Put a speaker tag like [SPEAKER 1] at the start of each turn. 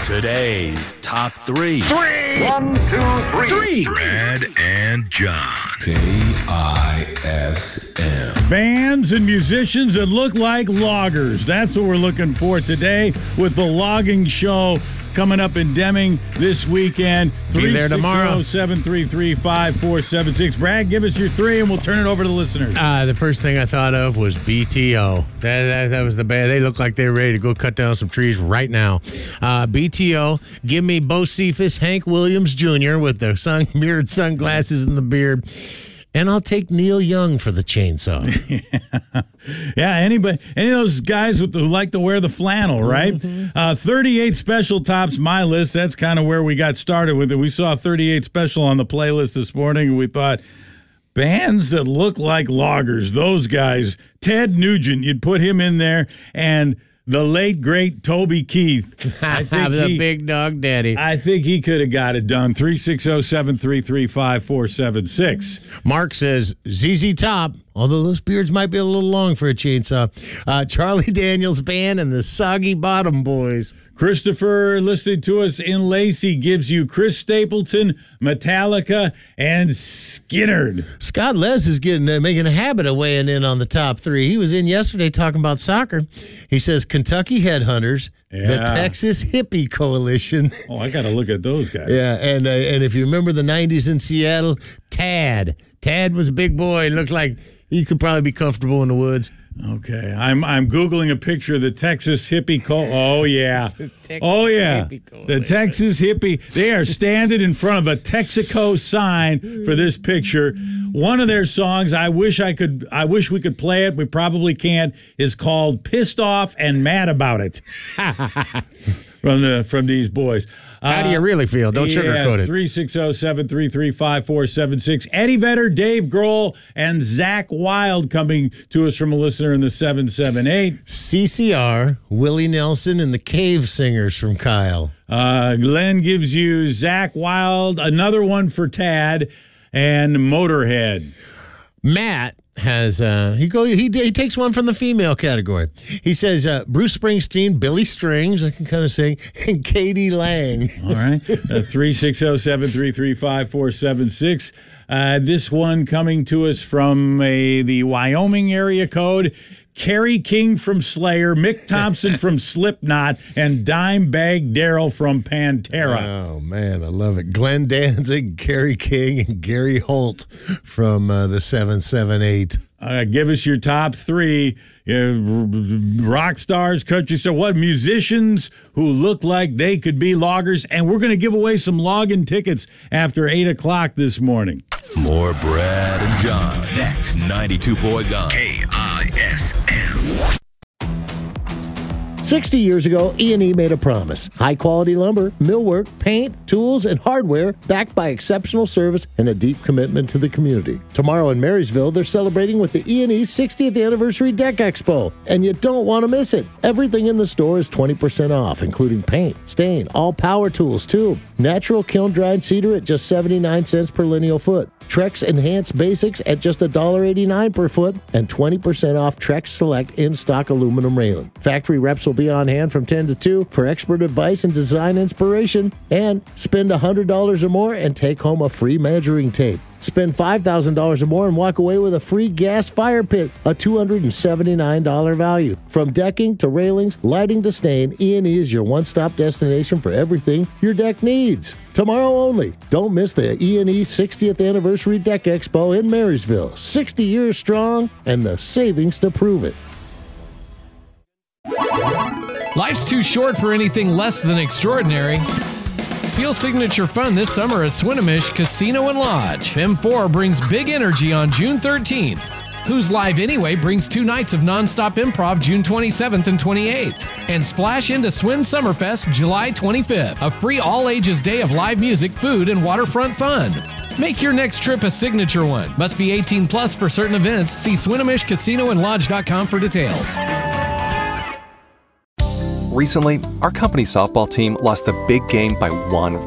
[SPEAKER 1] Today's top three.
[SPEAKER 2] One, two, three.
[SPEAKER 1] Brad and John. KISM.
[SPEAKER 3] Bands and musicians that look like loggers. That's what we're looking for today with the Logging Show coming up in Deming this weekend.
[SPEAKER 4] Be there tomorrow.
[SPEAKER 3] 360-733-5476. Brad, give us your three and we'll turn it over to the listeners.
[SPEAKER 4] The first thing I thought of was BTO. That was the band. They look like they're ready to go cut down some trees right now. BTO, give me Bo Cephas, Hank Williams Jr. with the mirrored sunglasses and the beard. And I'll take Neil Young for the chainsaw.
[SPEAKER 3] Yeah, any of those guys who like to wear the flannel, right? 38 Special tops my list. That's kind of where we got started with it. We saw 38 Special on the playlist this morning, and we thought, bands that look like loggers, those guys. Ted Nugent, you'd put him in there, and the late, great Toby Keith.
[SPEAKER 4] The big dog daddy.
[SPEAKER 3] I think he could have got it done. 360-733-5476.
[SPEAKER 4] Mark says ZZ Top, although those beards might be a little long for a chainsaw. Charlie Daniels Band and the Soggy Bottom Boys.
[SPEAKER 3] Christopher, listening to us in Lacey, gives you Chris Stapleton, Metallica, and Skynyrd.
[SPEAKER 4] Scott Les is making a habit of weighing in on the top three. He was in yesterday talking about soccer. He says Kentucky Headhunters, the Texas Hippie Coalition.
[SPEAKER 3] Oh, I got to look at those guys.
[SPEAKER 4] Yeah, and if you remember the 90s in Seattle, Tad. Tad was a big boy. Looked like he could probably be comfortable in the woods.
[SPEAKER 3] Okay, I'm Googling a picture of the Texas Hippie Oh, yeah. The Texas Hippie. They are standing in front of a Texaco sign for this picture. One of their songs, I wish we could play it. We probably can't, is called Pissed Off and Mad About It. From these boys.
[SPEAKER 4] How do you really feel? Don't sugarcoat it.
[SPEAKER 3] 360-733-5476. Eddie Vedder, Dave Grohl, and Zach Wilde coming to us from a listener in the 778.
[SPEAKER 4] CCR, Willie Nelson, and the Cave Singers from Kyle.
[SPEAKER 3] Glenn gives you Zach Wilde, another one for Tad, and Motorhead.
[SPEAKER 4] Matt has he takes one from the female category. He says Bruce Springsteen, Billy Strings, I can kind of sing, and Katie Lang.
[SPEAKER 3] All right. 360-733-5476. This one coming to us from the Wyoming area code. Kerry King from Slayer, Mick Thompson from Slipknot, and Dimebag Darrell from Pantera.
[SPEAKER 4] Oh, man, I love it. Glenn Danzig, Kerry King, and Gary Holt from the 778.
[SPEAKER 3] Give us your top three rock stars, country stars, what musicians who look like they could be loggers, and we're going to give away some logging tickets after 8 o'clock this morning.
[SPEAKER 1] More Brad and John next. 92.9 KISM.
[SPEAKER 5] 60 years ago, E&E made a promise. High-quality lumber, millwork, paint, tools, and hardware backed by exceptional service and a deep commitment to the community. Tomorrow in Marysville, they're celebrating with the E&E 60th Anniversary Deck Expo, and you don't want to miss it. Everything in the store is 20% off, including paint, stain, all power tools, too. Natural kiln-dried cedar at just 79 cents per lineal foot. Trex Enhanced Basics at just $1.89 per foot, and 20% off Trex Select in-stock aluminum railing. Factory reps will be on hand from 10 to 2 for expert advice and design inspiration, and spend $100 or more and take home a free measuring tape. Spend $5,000 or more and walk away with a free gas fire pit, a $279 value. From decking to railings, lighting to stain, E&E is your one-stop destination for everything your deck needs. Tomorrow only. Don't miss the E&E 60th Anniversary Deck Expo in Marysville. 60 years strong and the savings to prove it.
[SPEAKER 6] Life's too short for anything less than extraordinary. Feel signature fun this summer at Swinomish Casino and Lodge. M4 brings big energy on June 13th. Who's Live Anyway brings 2 nights of nonstop improv June 27th and 28th. And splash into Swin Summerfest July 25th, a free all-ages day of live music, food, and waterfront fun. Make your next trip a signature one. Must be 18 plus for certain events. See SwinomishCasinoandLodge.com for details.
[SPEAKER 7] Recently, our company softball team lost the big game by 1